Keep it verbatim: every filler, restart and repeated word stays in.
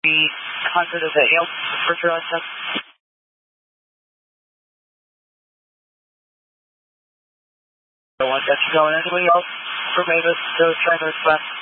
three hundred is at Yale for zero seven. The one that's going into Yale for Mavis to try to respond.